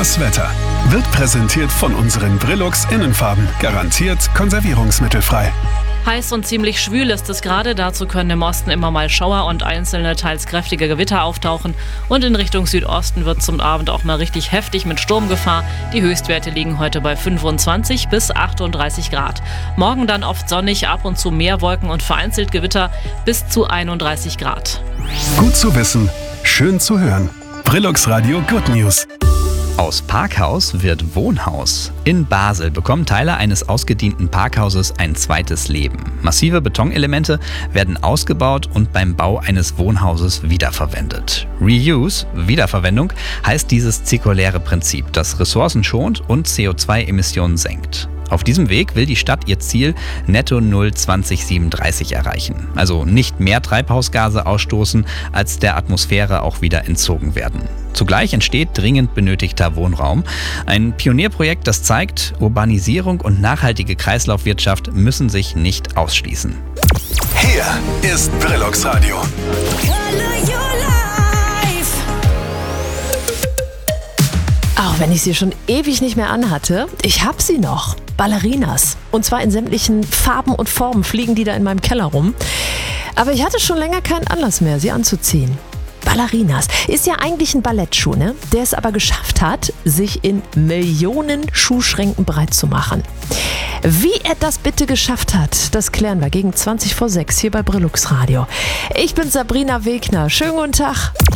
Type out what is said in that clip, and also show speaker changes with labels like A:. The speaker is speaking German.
A: Das Wetter wird präsentiert von unseren Brillux Innenfarben. Garantiert konservierungsmittelfrei.
B: Heiß und ziemlich schwül ist es gerade. Dazu können im Osten immer mal Schauer und einzelne teils kräftige Gewitter auftauchen. Und in Richtung Südosten wird zum Abend auch mal richtig heftig mit Sturmgefahr. Die Höchstwerte liegen heute bei 25 bis 38 Grad. Morgen dann oft sonnig, ab und zu mehr Wolken und vereinzelt Gewitter bis zu 31 Grad.
A: Gut zu wissen, schön zu hören. Brillux Radio Good News.
C: Aus Parkhaus wird Wohnhaus. In Basel bekommen Teile eines ausgedienten Parkhauses ein zweites Leben. Massive Betonelemente werden ausgebaut und beim Bau eines Wohnhauses wiederverwendet. Reuse, Wiederverwendung, heißt dieses zirkuläre Prinzip, das Ressourcen schont und CO2-Emissionen senkt. Auf diesem Weg will die Stadt ihr Ziel Netto Null 2037 erreichen. Also nicht mehr Treibhausgase ausstoßen, als der Atmosphäre auch wieder entzogen werden. Zugleich entsteht dringend benötigter Wohnraum. Ein Pionierprojekt, das zeigt, Urbanisierung und nachhaltige Kreislaufwirtschaft müssen sich nicht ausschließen.
A: Hier ist Brillux Radio.
D: Auch wenn ich sie schon ewig nicht mehr anhatte, ich hab sie noch. Ballerinas. Und zwar in sämtlichen Farben und Formen fliegen die da in meinem Keller rum. Aber ich hatte schon länger keinen Anlass mehr, sie anzuziehen. Ballerinas ist ja eigentlich ein Ballettschuh, ne? Der es aber geschafft hat, sich in Millionen Schuhschränken breit zu machen. Wie er das bitte geschafft hat, das klären wir gegen 20 vor 6 hier bei Brillux Radio. Ich bin Sabrina Wegner. Schönen guten Tag.